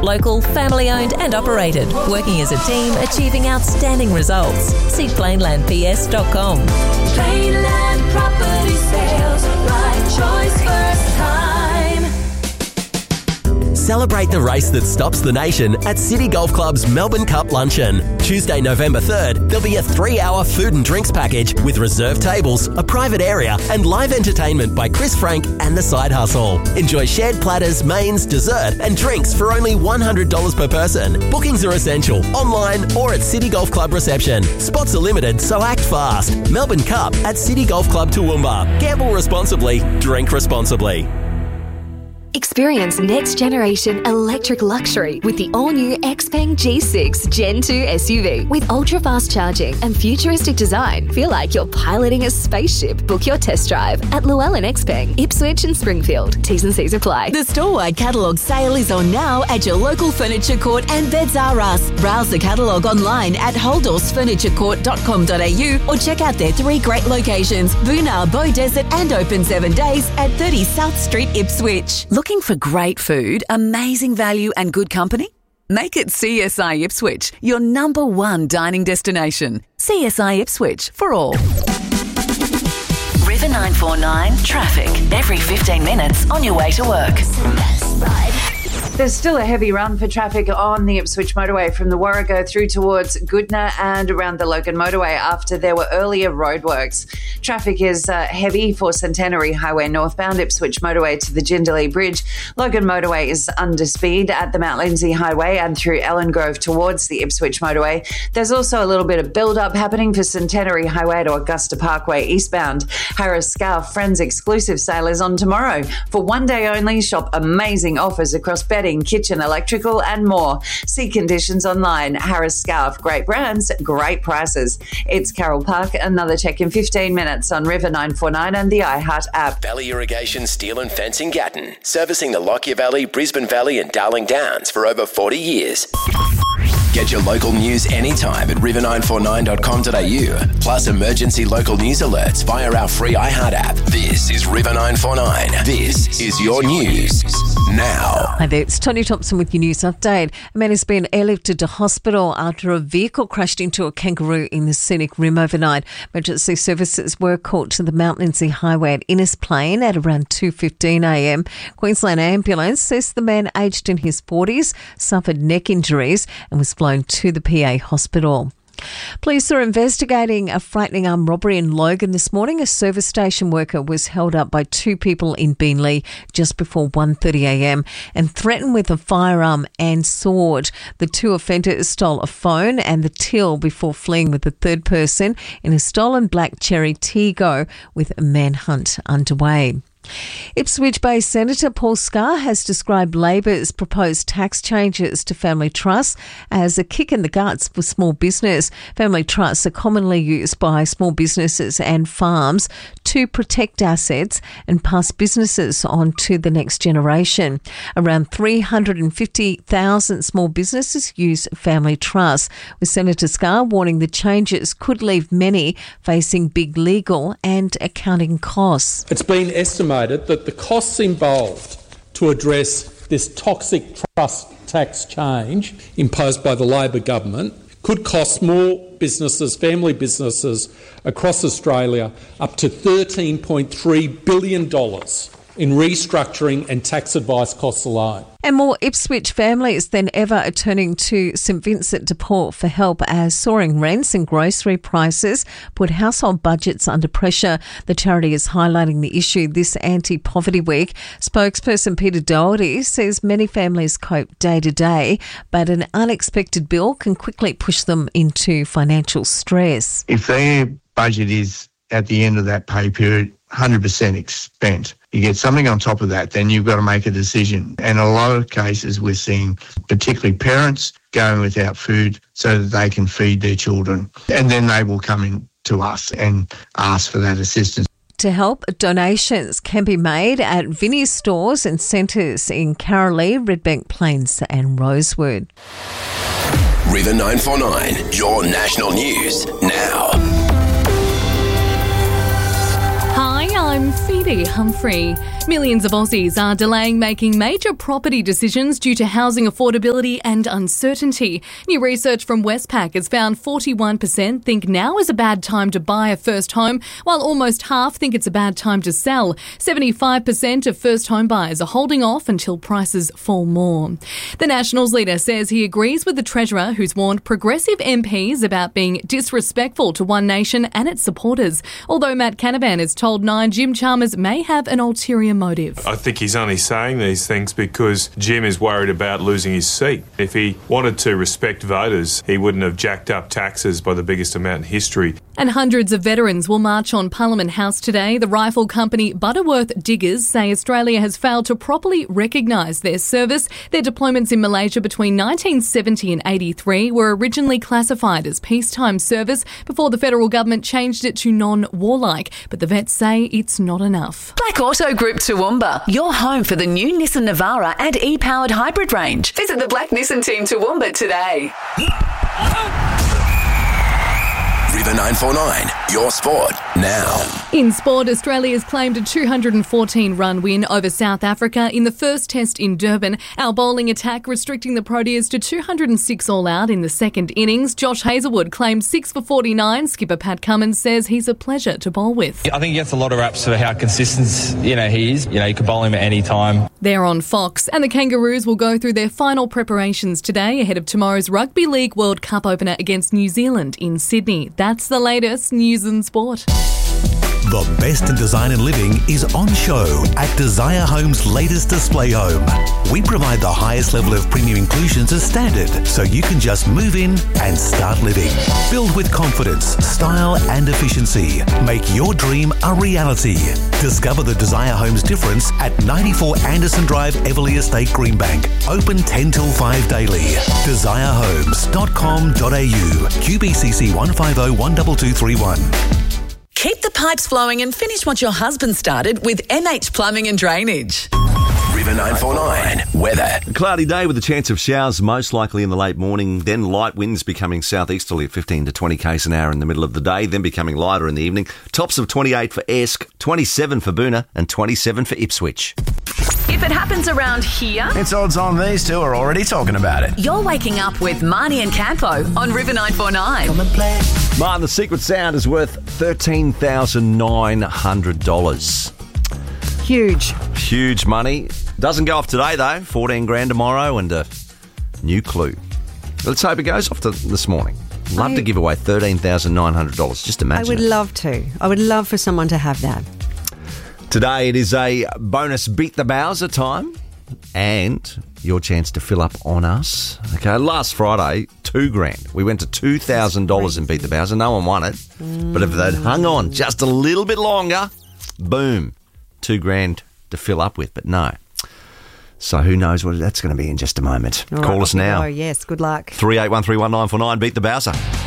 Local, family-owned and operated. Working as a team, achieving outstanding results. See plainlandps.com. Plainland Property Sales. Right choice first time. Celebrate the race that stops the nation at City Golf Club's Melbourne Cup Luncheon. Tuesday, November 3rd, there'll be a 3-hour food and drinks package with reserved tables, a private area and live entertainment by Chris Frank and The Side Hustle. Enjoy shared platters, mains, dessert and drinks for only $100 per person. Bookings are essential, online or at City Golf Club reception. Spots are limited, so act fast. Melbourne Cup at City Golf Club Toowoomba. Gamble responsibly, drink responsibly. Experience next-generation electric luxury with the all-new XPeng G6 Gen 2 SUV. With ultra-fast charging and futuristic design, feel like you're piloting a spaceship. Book your test drive at Llewellyn XPeng, Ipswich and Springfield. T's and C's apply. The store-wide catalogue sale is on now at your local Furniture Court and Beds R Us. Browse the catalogue online at holdorfurniturecourt.com.au or check out their 3 great locations, Boonah, Bow Desert and open 7 days at 30 South Street, Ipswich. Looking for great food, amazing value and good company? Make it CSI Ipswich, your number 1 dining destination. CSI Ipswich for all. River 949 traffic. Every 15 minutes on your way to work. There's still a heavy run for traffic on the Ipswich motorway from the Warrego through towards Goodna and around the Logan motorway after there were earlier roadworks. Traffic is heavy for Centenary Highway northbound, Ipswich motorway to the Jindalee Bridge. Logan motorway is under speed at the Mount Lindsay Highway and through Ellen Grove towards the Ipswich motorway. There's also a little bit of build-up happening for Centenary Highway to Augusta Parkway eastbound. Harris Scarf Friends exclusive sale is on tomorrow. For one day only, shop amazing offers across bedding, kitchen, electrical and more. See conditions online. Harris Scarf, great brands, great prices. It's Carol Park. Another check in 15 minutes on River 949 and the iHeart app. Valley Irrigation Steel and Fencing Gatton, servicing the Lockyer Valley, Brisbane Valley and Darling Downs for over 40 years. Get your local news anytime at river949.com.au. Plus emergency local news alerts via our free iHeart app. This is River 949. This is your news now. Hi there, it's Tony Thompson with your news update. A man has been airlifted to hospital after a vehicle crashed into a kangaroo in the scenic rim overnight. Emergency services were called to the Mount Lindsay Highway at Innes Plain at around 2:15am. Queensland Ambulance says the man, aged in his 40s, suffered neck injuries and was flown to the PA hospital. Police are investigating a frightening armed robbery in Logan this morning. A service station worker was held up by 2 people in Beenleigh just before 1:30am and threatened with a firearm and sword. The 2 offenders stole a phone and the till before fleeing with the 3rd person in a stolen black Cherry Tiggo with a manhunt underway. Ipswich-based Senator Paul Scar has described Labor's proposed tax changes to family trusts as a kick in the guts for small business. Family trusts are commonly used by small businesses and farms to protect assets and pass businesses on to the next generation. Around 350,000 small businesses use family trusts, with Senator Scar warning the changes could leave many facing big legal and accounting costs. It's been estimated that the costs involved to address this toxic trust tax change imposed by the Labor government could cost small businesses, family businesses across Australia up to $13.3 billion in restructuring and tax advice costs alone. And more Ipswich families than ever are turning to St Vincent de Paul for help as soaring rents and grocery prices put household budgets under pressure. The charity is highlighting the issue this Anti-Poverty Week. Spokesperson Peter Doherty says many families cope day to day, but an unexpected bill can quickly push them into financial stress. If their budget is at the end of that pay period 100% spent, you get something on top of that, then you've got to make a decision. And in a lot of cases, we're seeing particularly parents going without food so that they can feed their children. And then they will come in to us and ask for that assistance. To help, donations can be made at Vinnie's stores and centres in Carolee, Redbank Plains and Rosewood. River 949, your national news now. Hi, I'm Phoebe Humphrey. Millions of Aussies are delaying making major property decisions due to housing affordability and uncertainty. New research from Westpac has found 41% think now is a bad time to buy a first home, while almost half think it's a bad time to sell. 75% of first home buyers are holding off until prices fall more. The Nationals leader says he agrees with the Treasurer, who's warned progressive MPs about being disrespectful to One Nation and its supporters. Although Matt Canavan is told Nine Jim Chalmers may have an ulterior motive. I think he's only saying these things because Jim is worried about losing his seat. If he wanted to respect voters, he wouldn't have jacked up taxes by the biggest amount in history. And hundreds of veterans will march on Parliament House today. The rifle company Butterworth Diggers say Australia has failed to properly recognise their service. Their deployments in Malaysia between 1970 and 83 were originally classified as peacetime service before the federal government changed it to non-warlike. But the vets say it's not enough. Black Auto Group Toowoomba, your home for the new Nissan Navara and e-powered hybrid range. Visit the Black Nissan team Toowoomba today. River 949, your sport now. In sport, Australia's claimed a 214-run win over South Africa in the first test in Durban. Our bowling attack restricting the Proteas to 206 all out in the second innings. Josh Hazlewood claimed 6 for 49. Skipper Pat Cummins says he's a pleasure to bowl with. I think he gets a lot of raps for how consistent, he is. You could bowl him at any time. They're on Fox, and the Kangaroos will go through their final preparations today ahead of tomorrow's Rugby League World Cup opener against New Zealand in Sydney. That's the latest news and sport. The best in design and living is on show at Desire Home's latest display home. We provide the highest level of premium inclusions as standard, so you can just move in and start living. Filled with confidence, style and efficiency. Make your dream a reality. Discover the Desire Home's difference at 94 Anderson Drive, Everleigh Estate, Greenbank. Open 10 till 5 daily. Desirehomes.com.au. QBCC 150-12231. Keep the pipes flowing and finish what your husband started with MH Plumbing and Drainage. River 949, weather. A cloudy day with a chance of showers most likely in the late morning, then light winds becoming southeasterly at 15 to 20 k's an hour in the middle of the day, then becoming lighter in the evening. Tops of 28 for Esk, 27 for Boonah and 27 for Ipswich. If it happens around here, it's odds on these two are already talking about it. You're waking up with Marnie and Campo on River 949. Martin, the secret sound is worth $13,900. Huge money. Doesn't go off today, though. 14 grand tomorrow and a new clue. Let's hope it goes off this morning. Love to give away $13,900. Just imagine. I would love to. I would love for someone to have that. Today it is a bonus Beat the Bowser time and your chance to fill up on us. Okay, last Friday, 2 grand. We went to $2,000 in Beat the Bowser. No one won it. But if they'd hung on just a little bit longer, boom, 2 grand to fill up with. But no. So who knows what that's going to be in just a moment. All Call right, us now. Oh, yes, good luck. 38131949, Beat the Bowser.